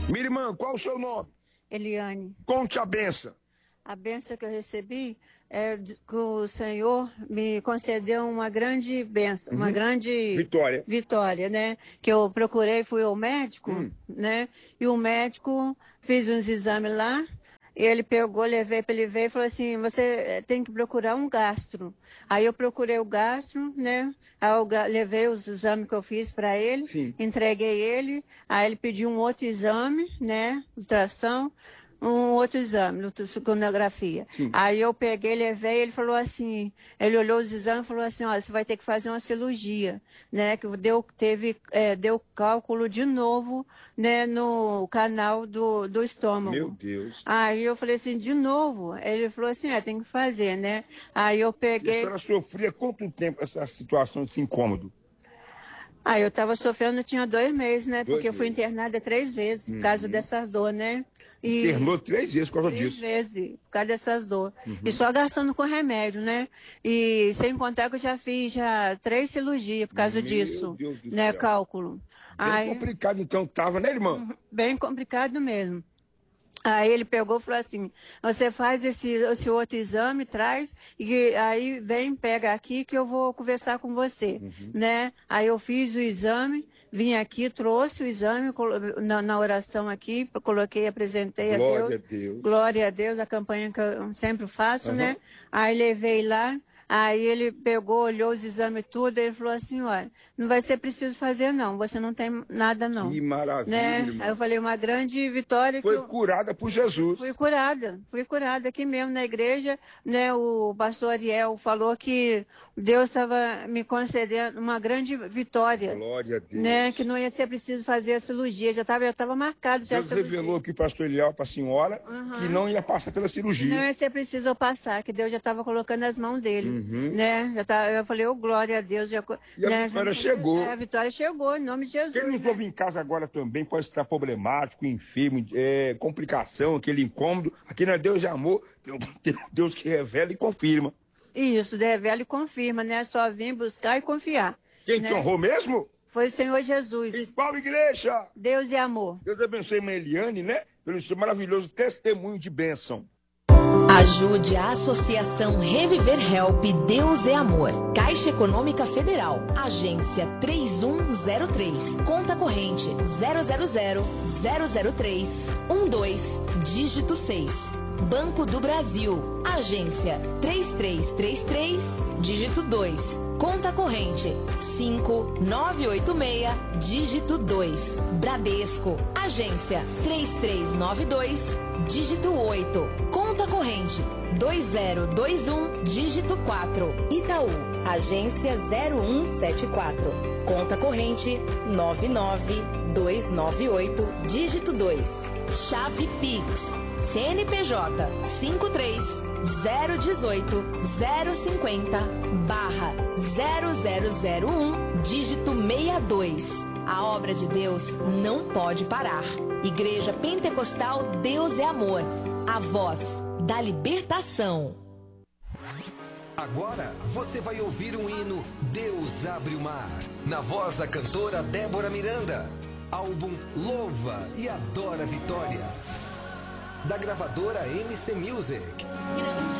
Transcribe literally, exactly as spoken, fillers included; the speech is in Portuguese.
Minha irmã, qual o seu nome? Eliane. Conte a benção. A benção que eu recebi é que o Senhor me concedeu uma grande benção, Uhum. uma grande Vitória. vitória, né? Que eu procurei, fui ao médico, Hum. né? E o médico fez uns exames lá. E ele pegou, levei para ele ver e falou assim, você tem que procurar um gastro. Aí eu procurei o gastro, né? Aí eu ga- levei os exames que eu fiz para ele, Sim. entreguei ele, aí ele pediu um outro exame, né? Ultrassom, um outro exame, ultrassonografia. Sim. Aí eu peguei, levei, ele falou assim, ele olhou os exames e falou assim, ó, você vai ter que fazer uma cirurgia, né? Que deu, teve, é, deu cálculo de novo, né? No canal do, do estômago. Meu Deus. Aí eu falei assim, de novo? Ele falou assim, é, tem que fazer, né? Aí eu E a peguei... senhora sofria quanto tempo essa situação, esse incômodo? Aí eu estava sofrendo, tinha dois meses, né? Dois Porque eu fui meses. internada três vezes por causa Uhum. dessa dor, né? E Internou três vezes por causa três disso. vezes por causa dessas dores. Uhum. E só gastando com remédio, né? E sem contar que eu já fiz já três cirurgias por causa Meu disso, Deus do né? céu. Cálculo. Bem Aí, complicado então tava, né, irmã? bem complicado mesmo. Aí ele pegou e falou assim, você faz esse, esse outro exame, traz, e aí vem, pega aqui que eu vou conversar com você, Uhum. né? Aí eu fiz o exame, vim aqui, trouxe o exame colo- na, na oração aqui, coloquei, apresentei Glória a a Deus. Deus. Glória a Deus, a campanha que eu sempre faço, Aham. né? Aí levei lá, aí ele pegou, olhou os exames tudo, ele falou assim, olha, não vai ser preciso fazer não, você não tem nada não. Que maravilha, Né? irmã. Aí eu falei, uma grande vitória que Foi eu... curada por Jesus. Fui curada, fui curada aqui mesmo na igreja, né? O pastor Ariel falou que Deus estava me concedendo uma grande vitória, Glória a Deus. né? Que não ia ser preciso fazer a cirurgia, já estava já estava marcado já a Deus cirurgia. revelou aqui, pastor Eliel, para a senhora, Uhum. que não ia passar pela Que não cirurgia. ia ser preciso eu passar, que Deus já estava colocando nas mãos dele, Uhum. né? Já tá, eu falei, ô glória a Deus, já, co- E a né? vitória já, chegou. A vitória chegou, em nome de Jesus. Quem nos né? ouve em casa agora também pode estar problemático, enfermo, é, complicação, aquele incômodo. Aqui não é Deus de amor, tem um tem um Deus que revela e confirma. Isso, revela e confirma, né? Só vim buscar e confiar. Quem né? te honrou mesmo? Foi o Senhor Em Jesus. qual igreja? Deus e amor. Deus abençoe a irmã Eliane, né? Pelo seu maravilhoso testemunho de bênção. Ajude a Associação Reviver Help Deus é Amor. Caixa Econômica Federal. Agência três um zero três. Conta corrente zero zero zero zero zero três um dois, dígito seis. Banco do Brasil. Agência três três três três, dígito dois. Conta corrente cinco nove oito seis, dígito dois. Bradesco. Agência três três nove dois, dígito oito. Conta corrente dois zero dois um, dígito quatro. Itaú. Agência zero um sete quatro. Conta corrente nove nove dois nove oito, dígito dois. Chave Pix. C N P J cinco três zero um oito zero cinco zero barra zero zero zero um, dígito sessenta e dois. A obra de Deus não pode parar. Igreja Pentecostal Deus é Amor. A voz da libertação. Agora você vai ouvir um hino Deus Abre o Mar, na voz da cantora Débora Miranda. Álbum Louva e Adora a Vitória, da gravadora M C Music. Grande